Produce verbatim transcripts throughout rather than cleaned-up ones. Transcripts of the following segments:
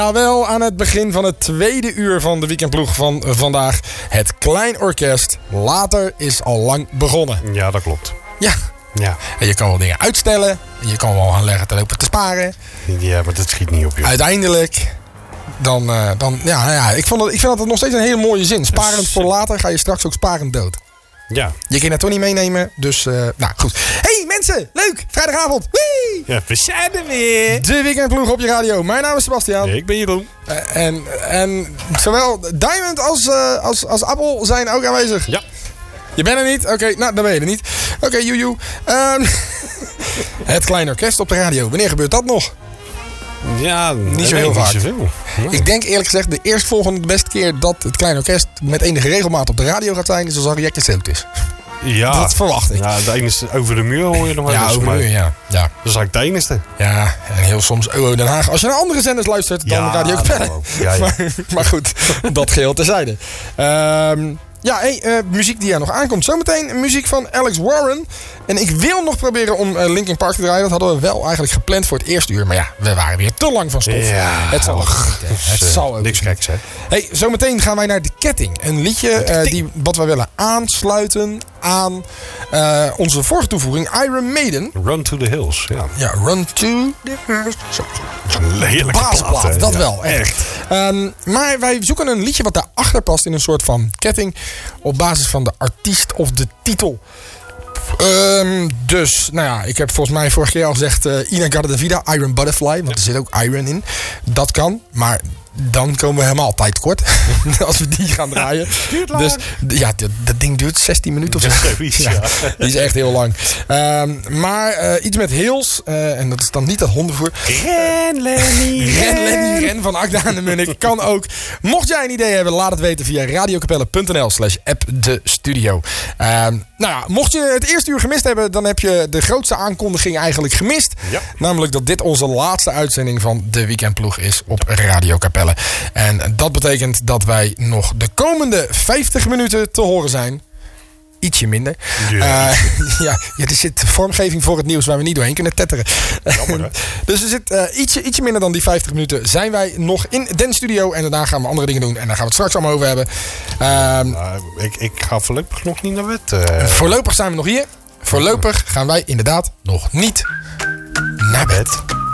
Wel aan het begin van het tweede uur van de weekendploeg van vandaag. Het Klein Orkest. Later is al lang begonnen. Ja, dat klopt. Ja. Ja. En je kan wel dingen uitstellen. En je kan wel gaan leggen te lopen te sparen. Ja, maar dat schiet niet op je. Uiteindelijk. Dan, uh, dan ja, ja ik, vond dat, ik vind dat nog steeds een hele mooie zin. Sparend voor later ga je straks ook sparend dood. Ja. Je kan het toch niet meenemen. Dus, uh, nou goed. Hey mensen, leuk. Vrijdagavond. Wee! Ja, we zijn er weer. De weekendploeg op je radio. Mijn naam is Sebastiaan. Ik ben Jeroen. Uh, en, en zowel Diamond als, uh, als, als Appel zijn ook aanwezig. Ja. Je bent er niet? Oké, okay, nou dan ben je er niet. Oké, okay, joejoe. Um, het Klein Orkest op de radio. Wanneer gebeurt dat nog? Ja, niet zo heel vaak. Niet zoveel. Nee. Ik denk eerlijk gezegd de eerstvolgende de beste keer dat het Klein Orkest met enige regelmaat op de radio gaat zijn, is als Ariette Zout is. Ja. Dat verwacht ik. Ja, de enige over de muur hoor je nog wel ja, eens. over de muur, ja. ja. Dat is eigenlijk de enigste. Ja, en heel soms O O Den Haag. Als je naar andere zenders luistert, dan ja, radio ook verder. Ja, ja. maar, maar goed, dat geheel terzijde. Um, Ja, hey, uh, muziek die er nog aankomt. Zometeen muziek van Alex Warren. En ik wil nog proberen om uh, Linkin Park te draaien. Dat hadden we wel eigenlijk gepland voor het eerste uur. Maar ja, we waren weer te lang van stof. Ja, het zal ook niet. Het uh, zal ook niks geks, hè? Hey, zometeen gaan wij naar De Ketting. Een liedje uh, die, wat wij willen aansluiten aan uh, onze vorige toevoeging, Iron Maiden. Run to the Hills, ja. Ja, Run to the Hills. Zo, zo. Een heerlijke basisplaat, plaat, dat ja, wel, echt. echt. Um, maar wij zoeken een liedje wat daarachter past in een soort van ketting. Op basis van de artiest of de titel. Um, dus, nou ja, ik heb volgens mij vorige keer al gezegd uh, Ina Garda Vida, Iron Butterfly. Want er zit ook Iron in. Dat kan, maar dan komen we helemaal tijd kort. Als we die gaan draaien. Duurt lang. Dus ja, dat, dat ding duurt zestien minuten of zo. Zoiets, ja. Ja, die is echt heel lang. Um, maar uh, iets met Hills. Uh, en dat is dan niet dat hondenvoer. Ren, Lenny, Ren, Lenny, Ren van Akda aan de Munnik. Kan ook. Mocht jij een idee hebben, laat het weten via radiokapelle.nl slash app de studio. Um, nou ja, mocht je het eerste uur gemist hebben, dan heb je de grootste aankondiging eigenlijk gemist. Ja. Namelijk dat dit onze laatste uitzending van de weekendploeg is op Radio Capelle. En dat betekent dat wij nog de komende vijftig minuten te horen zijn. Ietsje minder. Ja. Uh, ja, ja, er zit vormgeving voor het nieuws waar we niet doorheen kunnen tetteren. Jammer, dus er zit uh, ietsje, ietsje minder dan die vijftig minuten zijn wij nog in den studio. En daarna gaan we andere dingen doen. En daar gaan we het straks allemaal over hebben. Uh, nou, ik, ik ga voorlopig nog niet naar bed. Uh. Voorlopig zijn we nog hier. Voorlopig gaan wij inderdaad nog niet naar bed.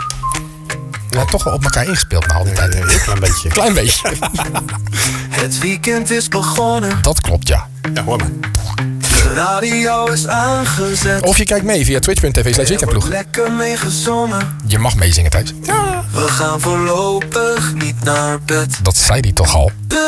We hebben toch wel op elkaar ingespeeld na al die tijd. Een heel klein beetje. Klein beetje. Het weekend is begonnen. Dat klopt, ja. Ja, hoor maar. De radio is aangezet. Of je kijkt mee via twitch punt tv slash weekendploeg. Lekker meegezongen. Je mag meezingen thuis. Ja. We gaan voorlopig niet naar bed. Dat zei hij toch al.